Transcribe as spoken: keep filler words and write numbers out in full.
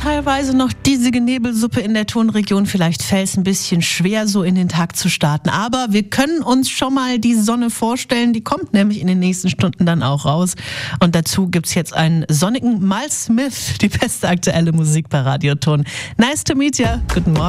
Teilweise noch diesige Nebelsuppe in der Tonregion. Vielleicht fällt es ein bisschen schwer, so in den Tag zu starten. Aber wir können uns schon mal die Sonne vorstellen. Die kommt nämlich in den nächsten Stunden dann auch raus. Und dazu gibt's jetzt einen sonnigen Miles Smith, die beste aktuelle Musik bei Radioton. Nice to meet you. Guten Morgen.